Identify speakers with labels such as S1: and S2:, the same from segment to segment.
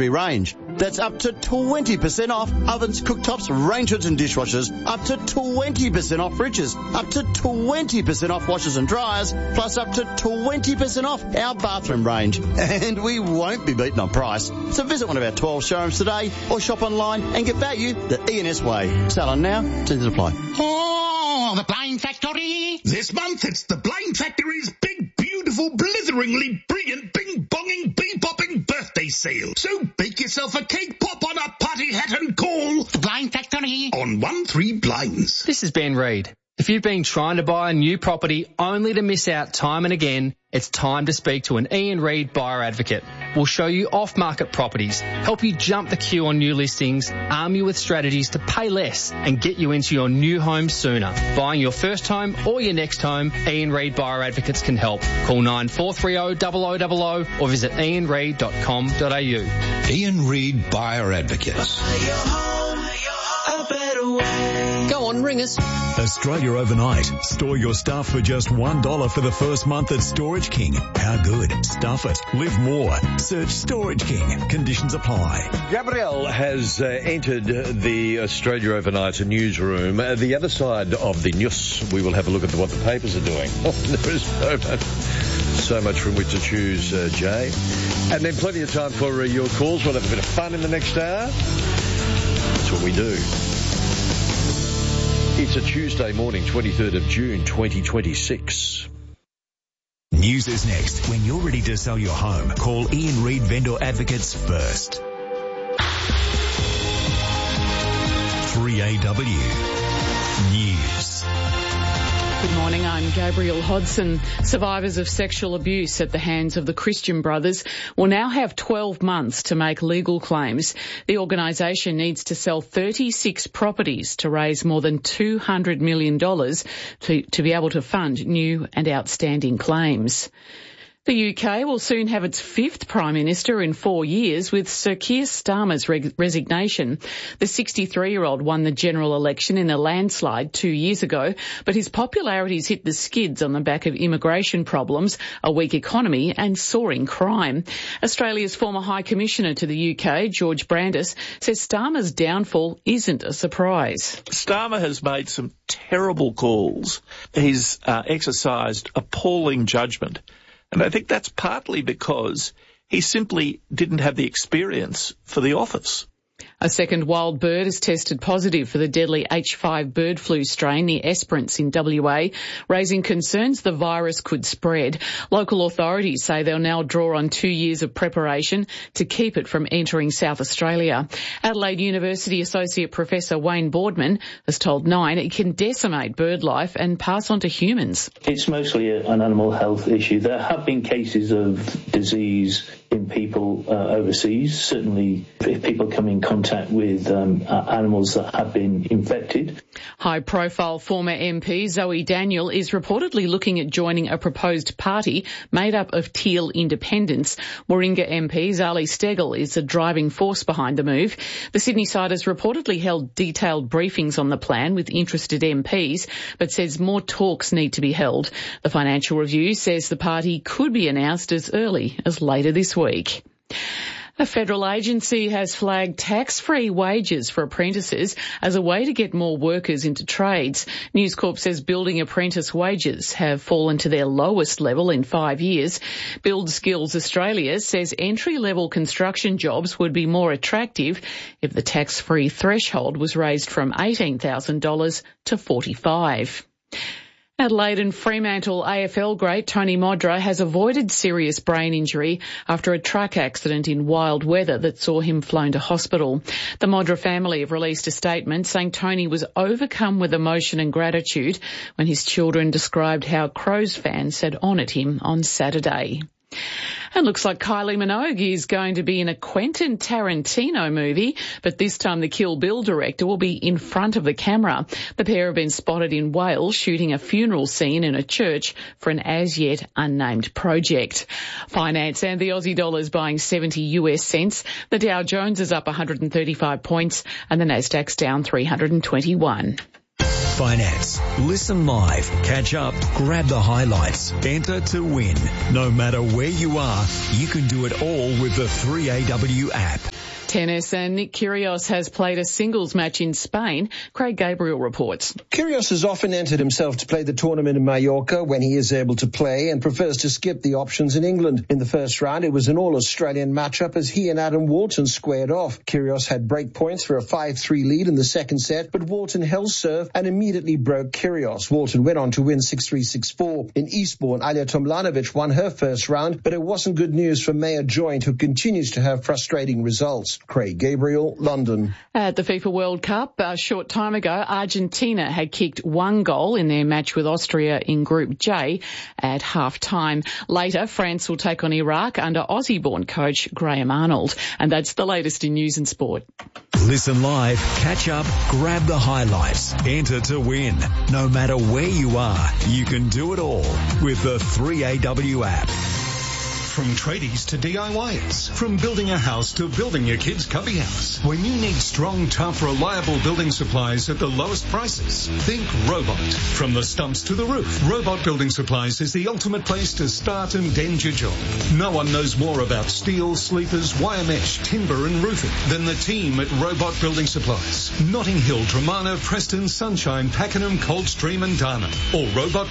S1: laundry range. That's up to 20% off ovens, cooktops, range hoods and dishwashers. Up to 20% off fridges. Up to 20% off washers and dryers. Plus up to 20% off our bathroom range. And we won't be beaten on price. So visit one of our 12 showrooms today or shop online and get value the E&S way. Sale on now. Terms apply.
S2: Oh, the Blind Factory! This month it's the Blind Factory's big, beautiful, blitheringly brilliant, bing-bonging, bee-bopping birthday sale. So bake yourself a cake pop on a party hat and call the Blind Factory on 13 Blinds.
S3: This is Ben Reid. If you've been trying to buy a new property only to miss out time and again, it's time to speak to an Ian Reid buyer advocate. We'll show you off-market properties, help you jump the queue on new listings, arm you with strategies to pay less and get you into your new home sooner. Buying your first home or your next home, Ian Reid Buyer Advocates can help. Call 9430 0000 or visit ianreid.com.au.
S4: Ian Reid Buyer Advocates.
S5: Go on, ring us.
S6: Australia Overnight. Store your stuff for just $1 for the first month at Storage King. How good? Stuff it. Live more. Search Storage King. Conditions apply.
S7: Gabrielle has entered the Australia Overnight newsroom. The other side of the news, we will have a look at what the papers are doing. There is so much from which to choose, Jay. And then plenty of time for your calls. We'll have a bit of fun in the next hour. That's what we do. It's a Tuesday morning, 23rd of June, 2026.
S6: News is next. When you're ready to sell your home, call Ian Reid Vendor Advocates first. 3AW News.
S8: Good morning, I'm Gabrielle Hodson. Survivors of sexual abuse at the hands of the Christian Brothers will now have 12 months to make legal claims. The organisation needs to sell 36 properties to raise more than $200 million to be able to fund new and outstanding claims. The UK will soon have its fifth Prime Minister in 4 years with Sir Keir Starmer's resignation. The 63-year-old won the general election in a landslide 2 years ago, but his popularity's hit the skids on the back of immigration problems, a weak economy and soaring crime. Australia's former High Commissioner to the UK, George Brandis, says Starmer's downfall isn't a surprise.
S9: Starmer has made some terrible calls. He's exercised appalling judgment. And I think that's partly because he simply didn't have the experience for the office.
S8: A second wild bird has tested positive for the deadly H5 bird flu strain near Esperance in WA, raising concerns the virus could spread. Local authorities say they'll now draw on 2 years of preparation to keep it from entering South Australia. Adelaide University Associate Professor Wayne Boardman has told Nine it can decimate bird life and pass on to humans.
S10: It's mostly an animal health issue. There have been cases of disease in people overseas. Certainly, if people come in contact with animals that have been infected.
S8: High-profile former MP Zoe Daniel is reportedly looking at joining a proposed party made up of teal independents. Warringah MP Zali Steggall is the driving force behind the move. The Sydney side has reportedly held detailed briefings on the plan with interested MPs, but says more talks need to be held. The Financial Review says the party could be announced as early as later this week. A federal agency has flagged tax-free wages for apprentices as a way to get more workers into trades. News Corp says building apprentice wages have fallen to their lowest level in 5 years. Build Skills Australia says entry-level construction jobs would be more attractive if the tax-free threshold was raised from $18,000 to $45,000. Adelaide and Fremantle AFL great Tony Modra has avoided serious brain injury after a truck accident in wild weather that saw him flown to hospital. The Modra family have released a statement saying Tony was overcome with emotion and gratitude when his children described how Crows fans had honoured him on Saturday. And looks like Kylie Minogue is going to be in a Quentin Tarantino movie, but this time the Kill Bill director will be in front of the camera. The pair have been spotted in Wales shooting a funeral scene in a church for an as-yet unnamed project. Finance and the Aussie dollar is buying 70 US cents. The Dow Jones is up 135 points and the Nasdaq's down 321.
S6: finance. Listen live, catch up, grab the highlights, enter to win. No matter where you are, you can do it all with the 3AW app.
S8: Tennis, and Nick Kyrgios has played a singles match in Spain. Craig Gabriel reports.
S11: Kyrgios has often entered himself to play the tournament in Mallorca when he is able to play and prefers to skip the options in England. In the first round, it was an all-Australian matchup as he and Adam Walton squared off. Kyrgios had break points for a 5-3 lead in the second set, but Walton held serve and immediately broke Kyrgios. Walton went on to win 6-3, 6-4. In Eastbourne, Alja Tomljanovic won her first round, but it wasn't good news for Maya Joint, who continues to have frustrating results. Craig Gabriel, London.
S8: At the FIFA World Cup a short time ago, Argentina had kicked one goal in their match with Austria in Group J at half-time. Later, France will take on Iraq under Aussie-born coach Graham Arnold. And that's the latest in news and sport.
S6: Listen live, catch up, grab the highlights, enter to win. No matter where you are, you can do it all with the 3AW app.
S2: From tradies to DIYers, from building a house to building your kid's cubby house. When you need strong, tough, reliable building supplies at the lowest prices, think Robot. From the stumps to the roof, Robot Building Supplies is the ultimate place to start and end your job. No one knows more about steel, sleepers, wire mesh, timber and roofing than the team at Robot Building Supplies. Notting Hill, Dramana, Preston, Sunshine, Pakenham, Coldstream and Darnham. Or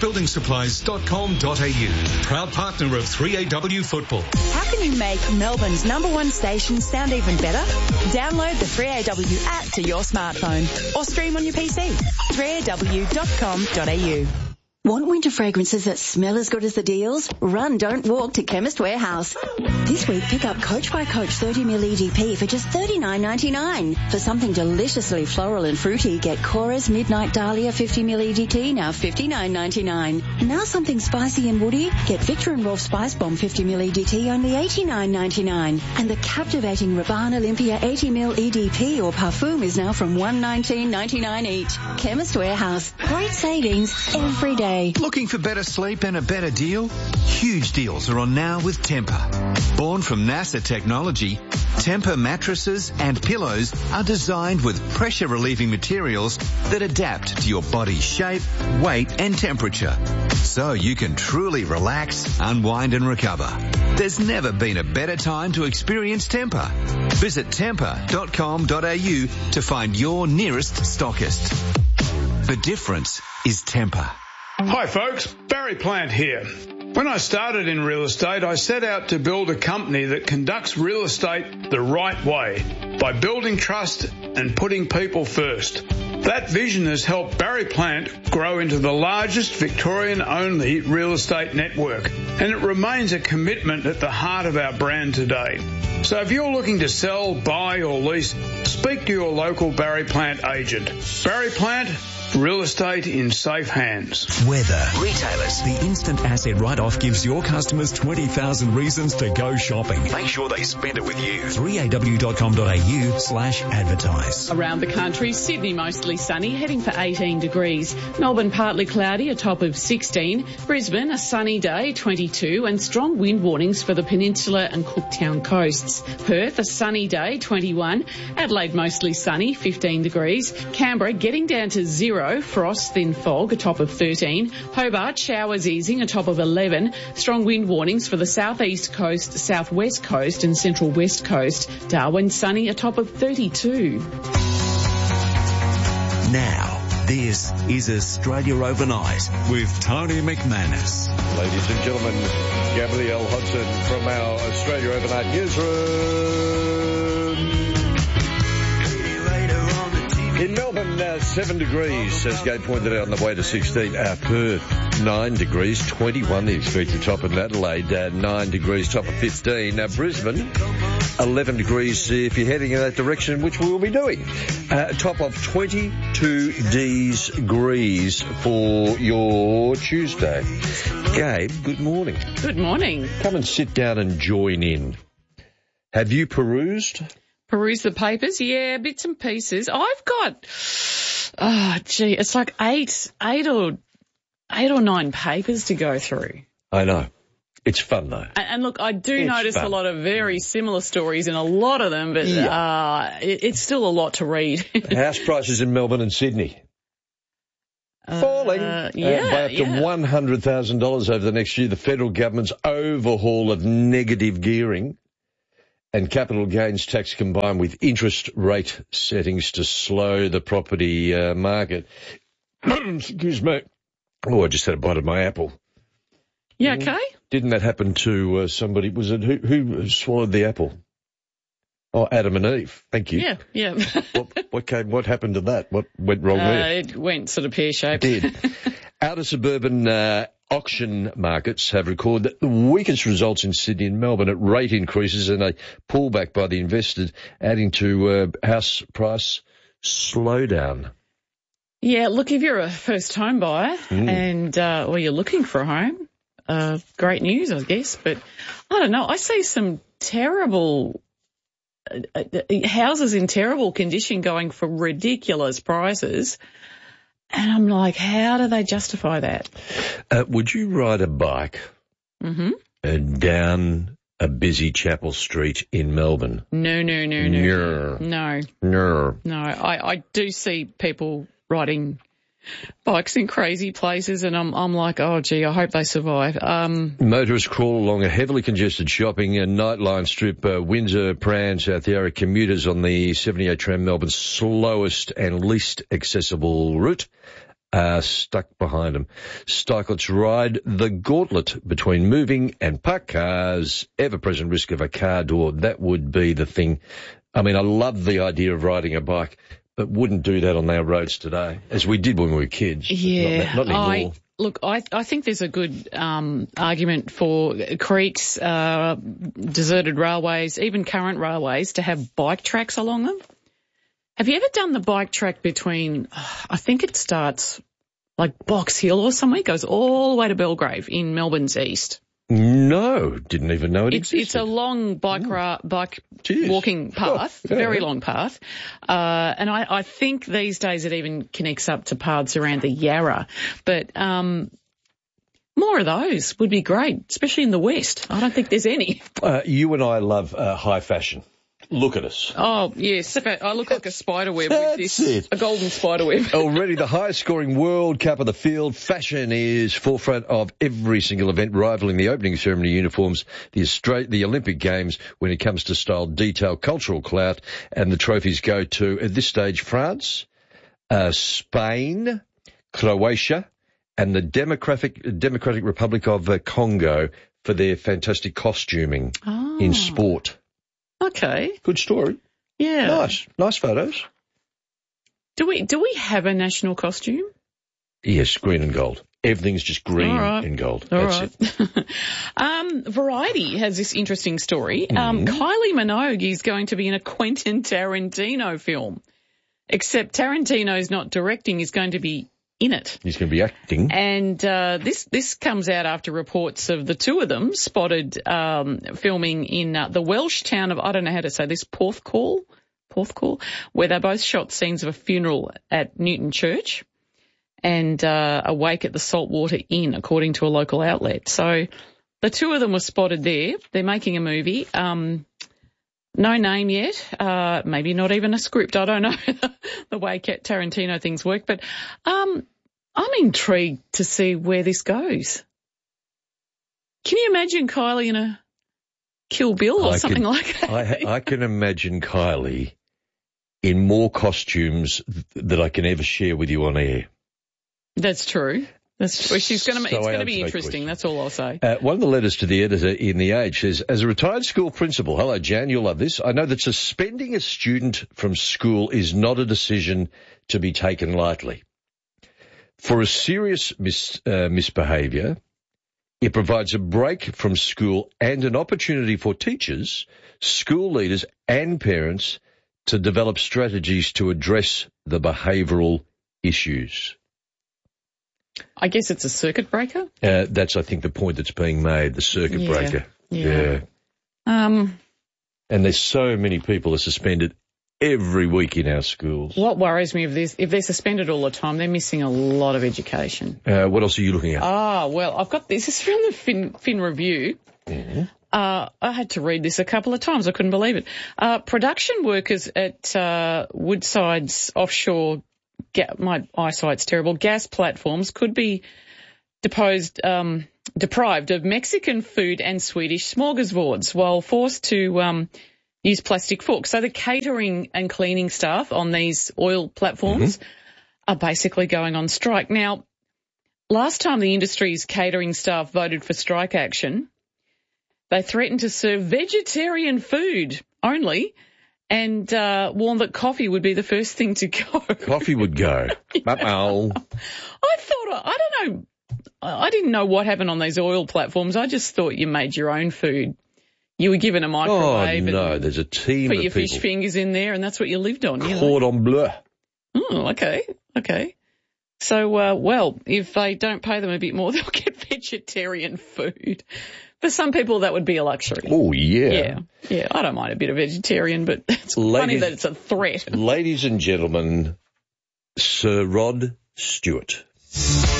S2: robotbuildingsupplies.com.au. Proud partner of 3AW Football.
S12: How can you make Melbourne's #1 station sound even better? Download the 3AW app to your smartphone or stream on your PC. 3aw.com.au. Want winter fragrances that smell as good as the deals? Run, don't walk to Chemist Warehouse. This week, pick up Coach by Coach 30ml EDP for just $39.99. For something deliciously floral and fruity, get Cora's Midnight Dahlia 50ml EDT, now $59.99. Now something spicy and woody, get Victor and Rolf Spice Bomb 50ml EDT, only $89.99. And the captivating Rabanne Olympia 80ml EDP or Parfum is now from $119.99 each. Chemist Warehouse. Great savings every day.
S13: Looking for better sleep and a better deal? Huge deals are on now with Tempur. Born from NASA technology, Tempur mattresses and pillows are designed with pressure-relieving materials that adapt to your body's shape, weight and temperature, so you can truly relax, unwind and recover. There's never been a better time to experience Tempur. Visit tempur.com.au to find your nearest stockist. The difference is Tempur.
S14: Hi folks, Barry Plant here. When I started in real estate, I set out to build a company that conducts real estate the right way by building trust and putting people first. That vision has helped Barry Plant grow into the largest Victorian-only real estate network, and it remains a commitment at the heart of our brand today. So if you're looking to sell, buy or lease, speak to your local Barry Plant agent. Barry Plant, real estate in safe hands.
S6: Weather. Retailers. The instant asset write-off gives your customers 20,000 reasons to go shopping. Make sure they spend it with you. 3aw.com.au/advertise.
S8: Around the country, Sydney mostly sunny, heading for 18 degrees. Melbourne partly cloudy, a top of 16. Brisbane, a sunny day, 22, and strong wind warnings for the Peninsula and Cooktown coasts. Perth, a sunny day, 21. Adelaide mostly sunny, 15 degrees. Canberra getting down to 0. Frost, thin fog, a top of 13. Hobart, showers easing, a top of 11. Strong wind warnings for the southeast coast, southwest coast and central west coast. Darwin, sunny, a top of 32.
S6: Now, this is Australia Overnight with Tony McManus.
S7: Ladies and gentlemen, Gabrielle Hodson from our Australia Overnight newsroom. In Melbourne, 7 degrees, as Gabe pointed out, on the way to 16. Perth, 9 degrees, 21 the expected top in Adelaide, 9 degrees, top of 15. Brisbane, 11 degrees if you're heading in that direction, which we will be doing. Top of 22 degrees for your Tuesday. Gabe, good morning.
S8: Good morning.
S7: Come and sit down and join in. Have you perused
S8: the papers? Yeah, bits and pieces. I've got, it's like eight or 9 papers to go through.
S7: I know. It's fun though.
S8: And look, I do notice a lot of very similar stories in a lot of them, but it's still a lot to read.
S7: House prices in Melbourne and Sydney. Falling by up to $100,000 over the next year. The federal government's overhaul of negative gearing and capital gains tax combined with interest rate settings to slow the property market. Excuse me. Oh, I just had a bite of my apple.
S8: You okay?
S7: Didn't that happen to somebody? Was it who swallowed the apple? Oh, Adam and Eve. Thank you.
S8: Yeah.
S7: What happened to that? What went wrong there?
S8: It went sort of pear-shaped.
S7: It did. Outer suburban auction markets have recorded the weakest results in Sydney and Melbourne at rate increases and a pullback by the investors, adding to house price slowdown.
S8: Yeah, look, if you're a first home buyer and you're looking for a home, great news, I guess. But I don't know. I see some terrible houses in terrible condition going for ridiculous prices. And I'm like, how do they justify that?
S7: Would you ride a bike down a busy Chapel Street in Melbourne?
S8: No. I do see people riding bikes in crazy places, and I'm like, oh, gee, I hope they survive.
S7: Motorists crawl along a heavily congested shopping and nightline strip, Windsor, Prahran, South Yarra. Commuters on the 78 tram, Melbourne's slowest and least accessible route, are stuck behind them. Cyclists ride the gauntlet between moving and parked cars, ever-present risk of a car door. That would be the thing. I mean, I love the idea of riding a bike, but wouldn't do that on our roads today, as we did when we were kids.
S8: Yeah.
S7: Not anymore.
S8: I think there's a good argument for creeks, deserted railways, even current railways, to have bike tracks along them. Have you ever done the bike track between, I think it starts like Box Hill or somewhere, it goes all the way to Belgrave in Melbourne's east?
S7: No, didn't even know it existed.
S8: It's a long bike walking path, very long path. And I think these days it even connects up to paths around the Yarra. But more of those would be great, especially in the West. I don't think there's any.
S7: You and I love high fashion. Look at us.
S8: Oh, yes. I look like a spider web with this, a golden spider web.
S7: Already the highest scoring World Cup of the field. Fashion is forefront of every single event, rivaling the opening ceremony uniforms, the Olympic Games when it comes to style, detail, cultural clout, and the trophies go to, at this stage, France, Spain, Croatia, and the Democratic Republic of Congo for their fantastic costuming in sport.
S8: Okay.
S7: Good story.
S8: Yeah.
S7: Nice photos.
S8: Do we have a national costume?
S7: Yes, green and gold. Everything's just green and gold. That's
S8: it. Variety has this interesting story. Kylie Minogue is going to be in a Quentin Tarantino film, except Tarantino's not directing, he's going to be in it.
S7: He's going to be acting.
S8: And this comes out after reports of the two of them spotted filming in the Welsh town of, I don't know how to say this, Porthcawl, where they both shot scenes of a funeral at Newton Church and a wake at the Saltwater Inn, according to a local outlet. So the two of them were spotted there. They're making a movie. No name yet, maybe not even a script. I don't know the way Tarantino things work, but I'm intrigued to see where this goes. Can you imagine Kylie in a Kill Bill or something like that?
S7: I can imagine Kylie in more costumes that I can ever share with you on air.
S8: That's true. It's going to be interesting. That's all I'll say.
S7: One of the letters to the editor in The Age says, as a retired school principal, hello, Jan, you'll love this. I know that suspending a student from school is not a decision to be taken lightly. For a serious misbehaviour, it provides a break from school and an opportunity for teachers, school leaders and parents to develop strategies to address the behavioural issues.
S8: I guess it's a circuit breaker?
S7: That's, I think, the point that's being made, the circuit breaker.
S8: Yeah.
S7: And there's so many people are suspended every week in our schools.
S8: What worries me if they're suspended all the time, they're missing a lot of education.
S7: What else are you looking at?
S8: Well, I've got this. This is from the Fin Review. Mm-hmm. I had to read this a couple of times. I couldn't believe it. Production workers at Woodside's offshore my eyesight's terrible, gas platforms could be deprived of Mexican food and Swedish smorgasbords while forced to use plastic forks. So the catering and cleaning staff on these oil platforms are basically going on strike. Now, last time the industry's catering staff voted for strike action, they threatened to serve vegetarian food only and warned that coffee would be the first thing to go.
S7: Coffee would go. Uh-oh.
S8: I don't know. I didn't know what happened on these oil platforms. I just thought you made your own food. You were given a microwave.
S7: Oh, no, there's a team of
S8: people. Put your fish fingers in there and that's what you lived on.
S7: Cordon bleu.
S8: Oh, okay. So, well, if they don't pay them a bit more, they'll get vegetarian food. For some people, that would be a luxury.
S7: Oh, yeah.
S8: Yeah, I don't mind a bit of vegetarian, but it's funny that it's a threat.
S7: Ladies and gentlemen, Sir Rod Stewart.